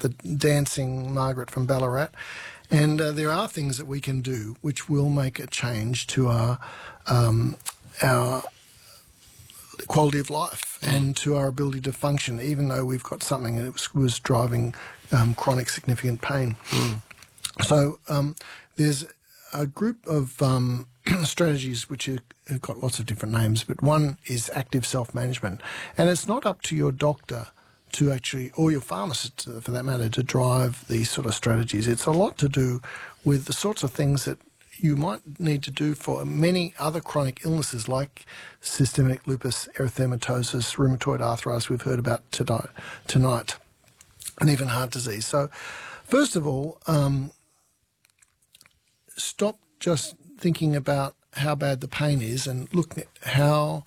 the dancing Margaret from Ballarat. And there are things that we can do which will make a change to our quality of life and to our ability to function, even though we've got something that was driving chronic significant pain. So there's a group of strategies which have got lots of different names, but one is active self-management. And it's not up to your doctor to actually, or your pharmacist for that matter, to drive these sort of strategies. It's a lot to do with the sorts of things that you might need to do for many other chronic illnesses like systemic lupus erythematosus, rheumatoid arthritis we've heard about tonight, and even heart disease. So first of all, stop just thinking about how bad the pain is and looking at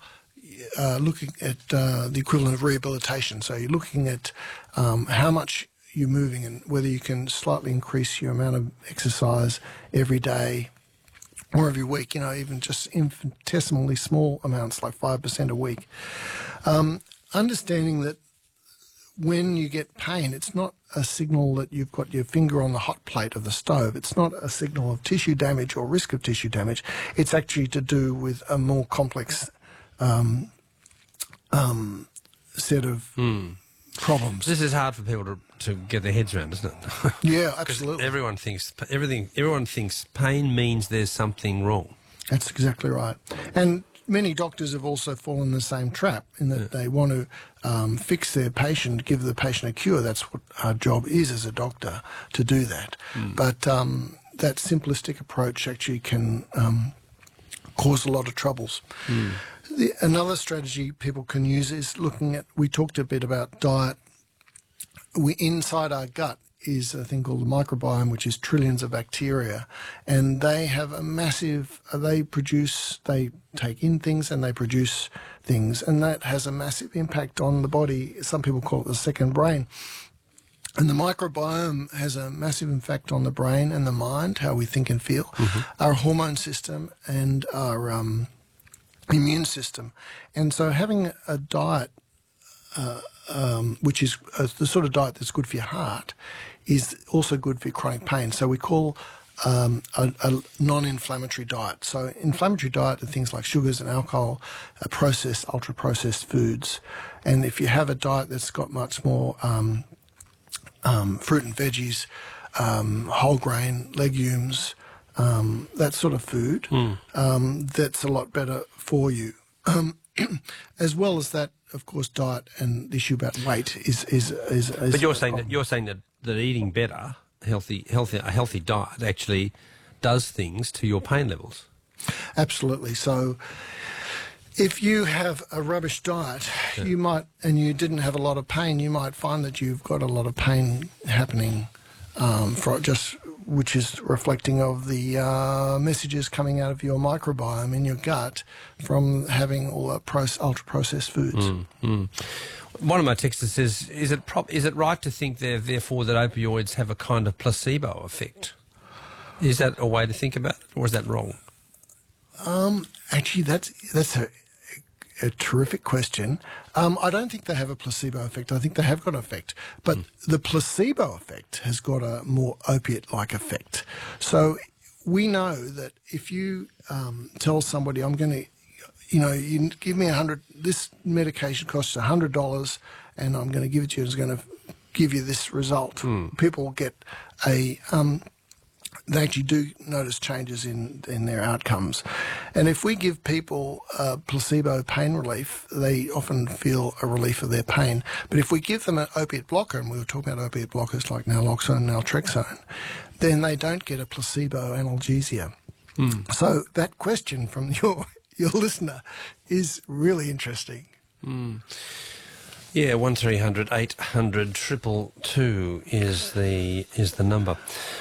the equivalent of rehabilitation. So you're looking at how much you're moving and whether you can slightly increase your amount of exercise every day or every week, even just infinitesimally small amounts like 5% a week. Understanding that when you get pain, it's not a signal that you've got your finger on the hot plate of the stove. It's not a signal of tissue damage or risk of tissue damage. It's actually to do with a more complex set of problems. This is hard for people to get their heads around, isn't it? Yeah, absolutely. Everyone thinks pain means there's something wrong. That's exactly right. And many doctors have also fallen in the same trap in that they want to fix their patient, give the patient a cure. That's what our job is as a doctor, to do that. But that simplistic approach actually can cause a lot of troubles. Another strategy people can use is looking at, we talked a bit about diet. Inside our gut is a thing called the microbiome, which is trillions of bacteria, and they have a massive, they take in things and they produce things, and that has a massive impact on the body. Some people call it the second brain. And the microbiome has a massive impact on the brain and the mind, how we think and feel, our hormone system and our immune system. And so having a diet which is the sort of diet that's good for your heart is also good for chronic pain. So we call a non-inflammatory diet. So inflammatory diet are things like sugars and alcohol, processed, ultra-processed foods. And if you have a diet that's got much more fruit and veggies, whole grain, legumes, that sort of food, that's a lot better for you. As well as that, of course, diet and the issue about weight is But you're saying that eating better, a healthy diet actually does things to your pain levels. Absolutely. So if you have a rubbish diet, you might, and you didn't have a lot of pain, you might find that you've got a lot of pain happening which is reflecting of the messages coming out of your microbiome in your gut from having all that ultra-processed foods. One of my texters says, is it right to think therefore that opioids have a kind of placebo effect? Is that a way to think about it, or is that wrong? Actually, that's a terrific question. I don't think they have a placebo effect. I think they have got an effect. But the placebo effect has got a more opiate-like effect. So we know that if you tell somebody, I'm going to, you give me this medication costs $100 and I'm going to give it to you, it's going to give you this result. People get they actually do notice changes in their outcomes. And if we give people placebo pain relief, they often feel a relief of their pain. But if we give them an opiate blocker, and we were talking about opiate blockers like naloxone and naltrexone, then they don't get a placebo analgesia. So that question from your listener is really interesting. Yeah, 1300 800 222 is the number.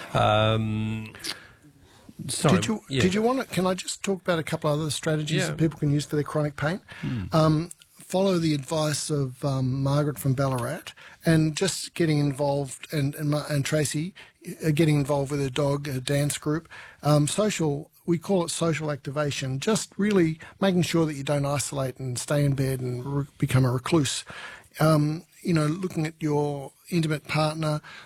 Sorry. Did you want to? Can I just talk about a couple of other strategies that people can use for their chronic pain? Follow the advice of Margaret from Ballarat, and just getting involved, and Tracy getting involved with her dog, a dance group, we call it social activation, just really making sure that you don't isolate and stay in bed and become a recluse. Looking at your intimate partner,